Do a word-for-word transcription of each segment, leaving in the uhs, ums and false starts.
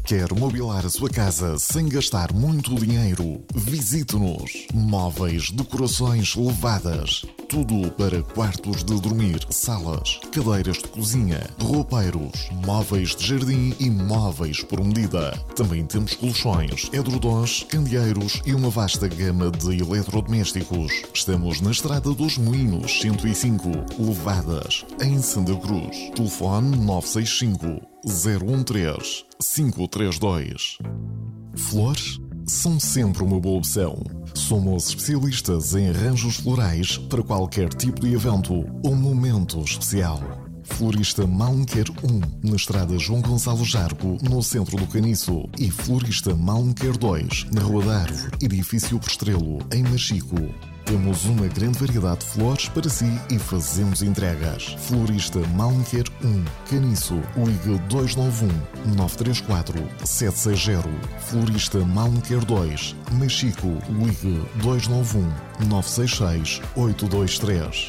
Quer mobilar a sua casa sem gastar muito dinheiro? Visite-nos. Móveis, decorações levadas. Tudo para quartos de dormir, salas, cadeiras de cozinha, roupeiros, móveis de jardim e móveis por medida. Também temos colchões, edredons, candeeiros e uma vasta gama de eletrodomésticos. Estamos na Estrada dos Moinhos, cento e cinco, Levadas, em Santa Cruz. Telefone nove seis cinco, zero um três, cinco três dois. Flores são sempre uma boa opção. Somos especialistas em arranjos florais para qualquer tipo de evento ou momento especial. Florista Malmequer um, na Estrada João Gonçalo Jargo, no centro do Caniço. E Florista Malmequer dois, na Rua da Árvore, edifício Prestrelo, em Machico. Temos uma grande variedade de flores para si e fazemos entregas. Florista Malmequer um, Caniço, ligue dois nove um, nove três quatro, sete seis zero. Florista Malmequer dois, Machico, ligue dois nove um, nove seis seis, oito dois três.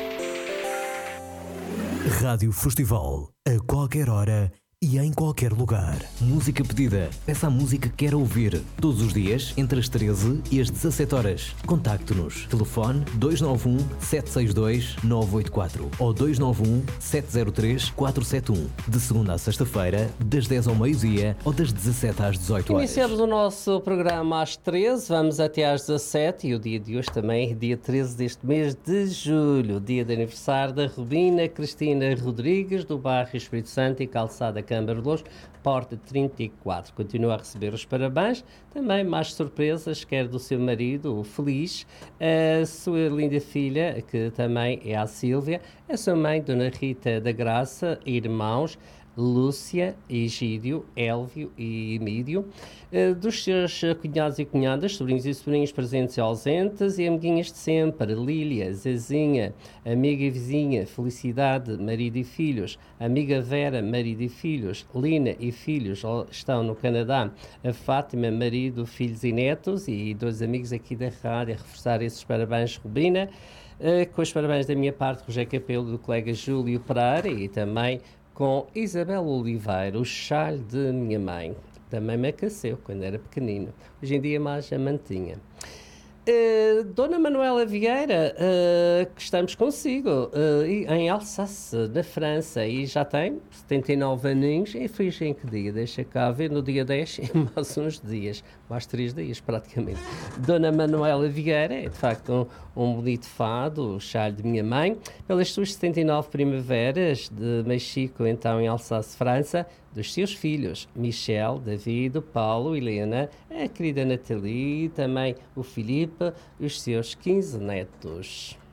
Rádio Festival, a qualquer hora e em qualquer lugar. Música pedida. Peça a música que quer ouvir. Todos os dias, entre as treze e as dezassete horas. Contacte-nos. Telefone dois nove um, sete seis dois, nove oito quatro ou dois nove um, sete zero três, quatro sete um. De segunda a sexta-feira, das dez ao meio-dia ou das dezassete às dezoito horas. Iniciamos o nosso programa às treze, vamos até às dezassete e o dia de hoje também é dia treze deste mês de julho, dia de aniversário da Rubina Cristina Rodrigues, do bairro Espírito Santo e Calçada Câmara de Louros, porta trinta e quatro. Continua a receber os parabéns, também mais surpresas, quer do seu marido, o Feliz, a sua linda filha, que também é a Sílvia, a sua mãe, Dona Rita da Graça, irmãos, Lúcia, Egídio, Élvio e Emídio, dos seus cunhados e cunhadas, sobrinhos e sobrinhos presentes e ausentes, e amiguinhas de sempre, Lília, Zezinha, amiga e vizinha, Felicidade, marido e filhos, amiga Vera, marido e filhos, Lina e filhos estão no Canadá, a Fátima, marido, filhos e netos, e dois amigos aqui da rádio a reforçar esses parabéns, Rubina, com os parabéns da minha parte, Rogério Capelo, do colega Júlio Pereira, e também com Isabel Oliveira, o chalho de minha mãe. Também me aqueceu quando era pequenino. Hoje em dia mais a mantinha. Uh, Dona Manuela Vieira, uh, que estamos consigo, uh, em Alsace, na França, e já tem setenta e nove aninhos, e fiz em que dia? Deixa cá ver, no dia dez, em mais uns dias, mais três dias praticamente. Dona Manuela Vieira é de facto um, um bonito fado, o chalho de minha mãe, pelas suas setenta e nove primaveras de Machico, então em Alsace, França, dos seus filhos, Michel, David, Paulo, Helena, a querida Nathalie, também o Filipe, os seus quinze netos.